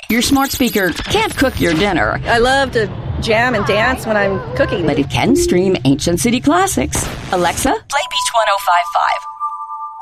Your smart speaker can't cook your dinner. I love to jam and dance when I'm cooking. But it can stream ancient city classics. Alexa, play Beach 105.5.